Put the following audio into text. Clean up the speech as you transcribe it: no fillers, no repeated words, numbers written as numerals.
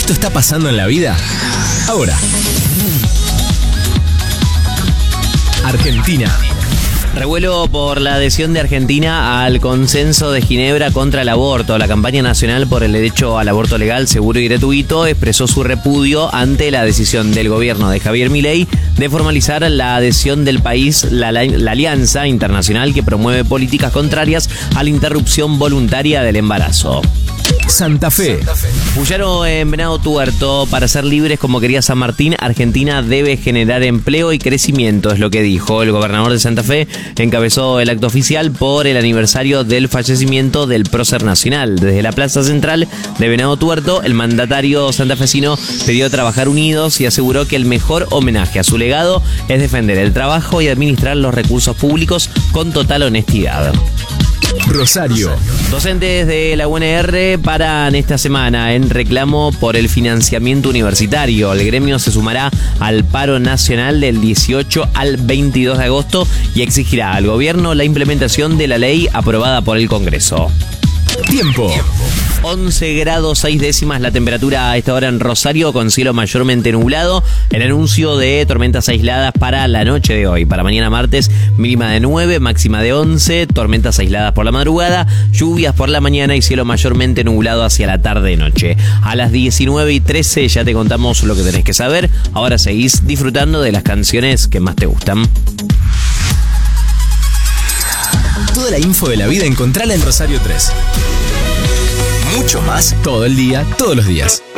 Esto está pasando en la vida ahora. Argentina. Revuelo por la adhesión de Argentina al Consenso de Ginebra contra el aborto. La campaña nacional por el derecho al aborto legal, seguro y gratuito expresó su repudio ante la decisión del gobierno de Javier Milei de formalizar la adhesión del país, la alianza internacional que promueve políticas contrarias a la interrupción voluntaria del embarazo. Santa Fe. Puyaro en Venado Tuerto: para ser libres como quería San Martín, Argentina debe generar empleo y crecimiento, es lo que dijo. El gobernador de Santa Fe encabezó el acto oficial por el aniversario del fallecimiento del prócer nacional. Desde la plaza central de Venado Tuerto, el mandatario santafesino pidió trabajar unidos y aseguró que el mejor homenaje a su legado es defender el trabajo y administrar los recursos públicos con total honestidad. Rosario. Docentes de la UNR paran esta semana en reclamo por el financiamiento universitario. El gremio se sumará al paro nacional del 18 al 22 de agosto y exigirá al gobierno la implementación de la ley aprobada por el Congreso. Tiempo. 11 grados 6 décimas la temperatura a esta hora en Rosario, con cielo mayormente nublado. El anuncio de tormentas aisladas para la noche de hoy. Para mañana martes, mínima de 9, máxima de 11, tormentas aisladas por la madrugada, lluvias por la mañana y cielo mayormente nublado hacia la tarde-noche. A las 19:13 ya te contamos lo que tenés que saber. Ahora seguís disfrutando de las canciones que más te gustan. Toda la info de la vida encontrala en Rosario 3. Mucho más todo el día, todos los días.